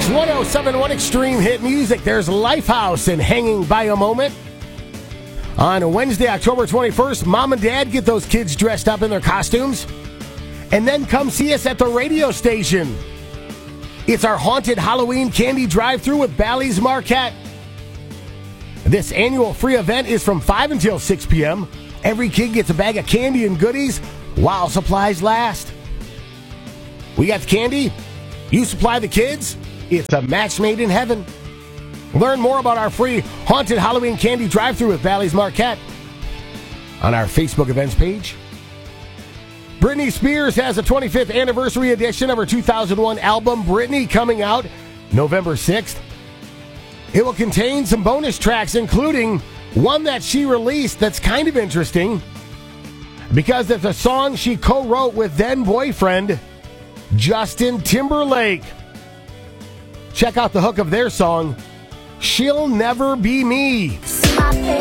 Kicks 1071 Extreme Hit Music. There's Lifehouse and Hanging by a Moment. On Wednesday, October 21st, Mom and Dad get those kids dressed up in their costumes. And then come see us at the radio station. It's our haunted Halloween candy drive-thru with Bally's Marquette. This annual free event is from 5 until 6 p.m. Every kid gets a bag of candy and goodies while supplies last. We got the candy. You supply the kids. It's a match made in heaven. Learn more about our free haunted Halloween candy drive-thru with Bally's Marquette on our Facebook events page. Britney Spears has a 25th anniversary edition of her 2001 album, Britney, coming out November 6th. It will contain some bonus tracks, including one that she released that's kind of interesting because it's a song she co-wrote with then-boyfriend Justin Timberlake. Check out the hook of their song, She'll Never Be Me.